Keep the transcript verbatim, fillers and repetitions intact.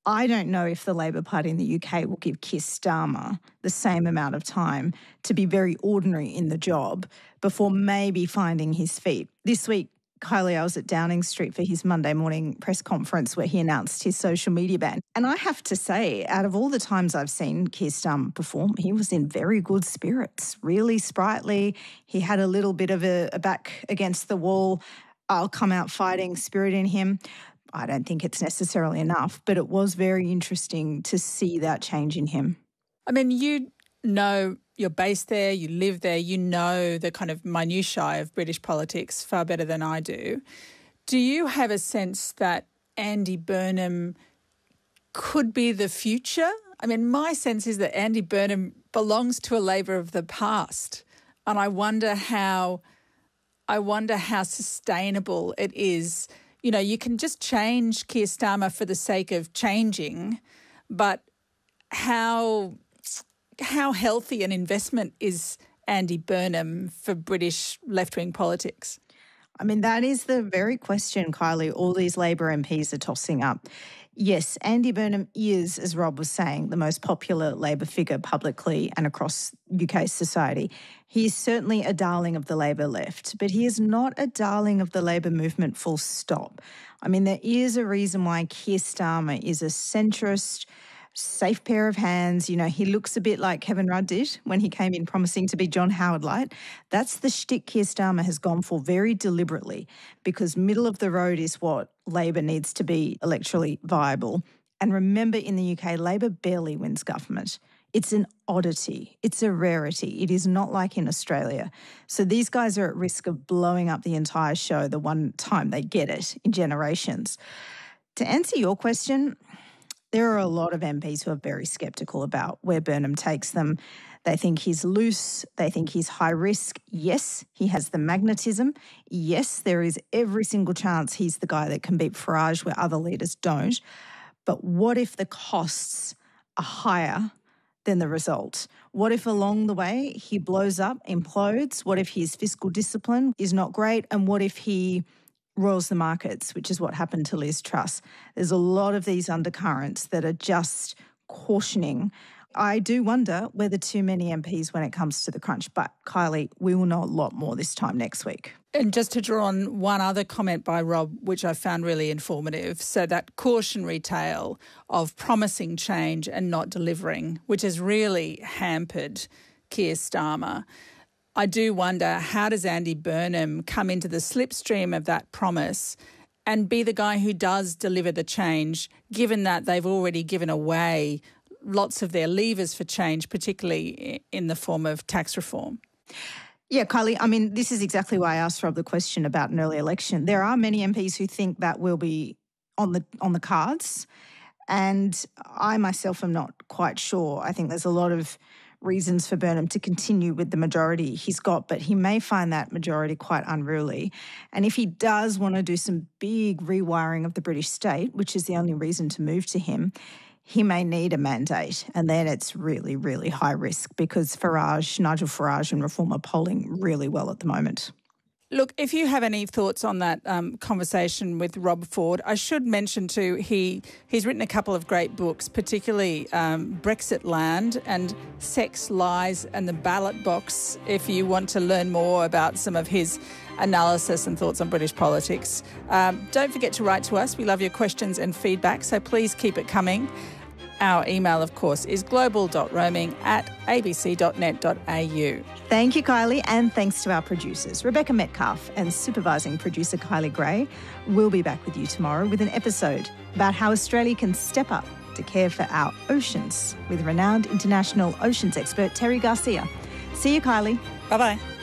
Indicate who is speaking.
Speaker 1: I don't know if the Labor Party in the U K will give Keir Starmer the same amount of time to be very ordinary in the job before maybe finding his feet. This week, Kylie, I was at Downing Street for his Monday morning press conference where he announced his social media ban. And I have to say, out of all the times I've seen Keir Starmer perform, he was in very good spirits, really sprightly. He had a little bit of a, a back against the wall, I'll come out fighting spirit in him. I don't think it's necessarily enough, but it was very interesting to see that change in him.
Speaker 2: I mean, you know, you're based there, you live there, you know the kind of minutiae of British politics far better than I do. Do you have a sense that Andy Burnham could be the future? I mean, my sense is that Andy Burnham belongs to a Labor of the past, and I wonder how, I wonder how sustainable it is. You know, you can just change Keir Starmer for the sake of changing, but how how healthy an investment is Andy Burnham for British left-wing politics?
Speaker 1: I mean, that is the very question, Kylie, all these Labor M Ps are tossing up. Yes, Andy Burnham is, as Rob was saying, the most popular Labor figure publicly and across U K society. He is certainly a darling of the Labor left, but he is not a darling of the Labor movement full stop. I mean, there is a reason why Keir Starmer is a centrist, safe pair of hands. You know, he looks a bit like Kevin Rudd did when he came in promising to be John Howard Light. That's the shtick Keir Starmer has gone for very deliberately, because middle of the road is what Labor needs to be electorally viable. And remember, in the U K, Labor barely wins government. It's an oddity. It's a rarity. It is not like in Australia. So these guys are at risk of blowing up the entire show the one time they get it in generations. To answer your question, there are a lot of M Ps who are very sceptical about where Burnham takes them. They think he's loose. They think he's high risk. Yes, he has the magnetism. Yes, there is every single chance he's the guy that can beat Farage where other leaders don't. But what if the costs are higher than the result? What if along the way he blows up, implodes? What if his fiscal discipline is not great? And what if he roils the markets, which is what happened to Liz Truss? There's a lot of these undercurrents that are just cautioning. I do wonder whether too many M Ps when it comes to the crunch. But, Kylie, we will know a lot more this time next week.
Speaker 2: And just to draw on one other comment by Rob, which I found really informative, so that cautionary tale of promising change and not delivering, which has really hampered Keir Starmer. I do wonder, how does Andy Burnham come into the slipstream of that promise and be the guy who does deliver the change, given that they've already given away lots of their levers for change, particularly in the form of tax reform?
Speaker 1: Yeah, Kylie, I mean, this is exactly why I asked Rob the question about an early election. There are many M Ps who think that will be on the on the cards, and I myself am not quite sure. I think there's a lot of reasons for Burnham to continue with the majority he's got, but he may find that majority quite unruly. And if he does want to do some big rewiring of the British state, which is the only reason to move to him, he may need a mandate, and then it's really, really high risk because Farage, Nigel Farage and Reform are polling really well at the moment.
Speaker 2: Look, if you have any thoughts on that um, conversation with Rob Ford, I should mention too, he he's written a couple of great books, particularly um, Brexit Land and Sex, Lies and the Ballot Box, if you want to learn more about some of his analysis and thoughts on British politics. Um, don't forget to write to us. We love your questions and feedback, so please keep it coming. Our email, of course, is global dot roaming at a b c dot net dot a u.
Speaker 1: Thank you, Kylie, and thanks to our producers, Rebecca Metcalf and supervising producer Kylie Gray. We'll be back with you tomorrow with an episode about how Australia can step up to care for our oceans with renowned international oceans expert Terry Garcia. See you, Kylie.
Speaker 2: Bye-bye.